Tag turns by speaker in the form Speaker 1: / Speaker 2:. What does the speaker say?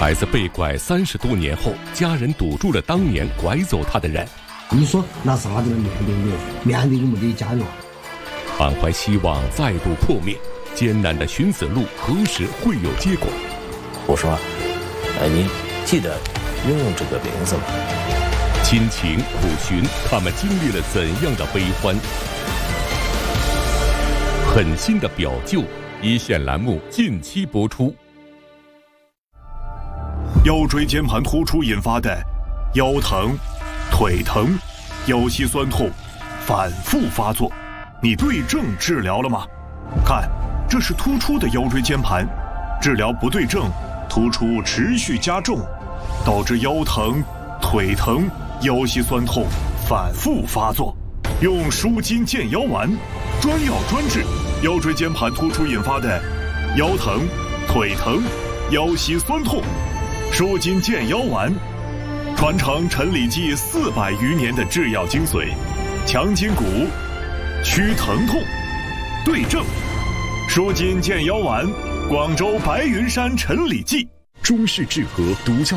Speaker 1: 孩子被拐30多年后，家人堵住了当年拐走他的人。
Speaker 2: 你说拿啥子来面对我？面对我们的家园。
Speaker 1: 满怀希望再度破灭，艰难的寻死路何时会有结果？
Speaker 3: 我说，你记得拥有这个名字吗？
Speaker 1: 亲情苦寻，他们经历了怎样的悲欢？狠心的表舅，一线栏目近期播出。
Speaker 4: 腰椎间盘突出引发的腰疼、腿疼、腰膝酸痛反复发作，你对症治疗了吗？看，这是突出的腰椎间盘，治疗不对症，突出持续加重，导致腰疼、腿疼、腰膝酸痛反复发作。用舒筋健腰丸，专药专治腰椎间盘突出引发的腰疼、腿疼、腰膝酸痛。舒筋健腰丸，传承陈李济400余年的制药精髓，强筋骨，祛疼痛，对症。舒筋健腰丸，广州白云山陈李济
Speaker 1: 中式治和独家